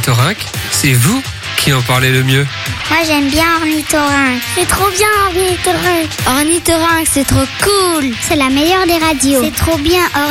Ornithorynque, c'est vous qui en parlez le mieux. Moi j'aime bien Ornithorynque. C'est trop bien Ornithorynque. Ornithorynque, c'est trop cool. C'est la meilleure des radios. C'est trop bien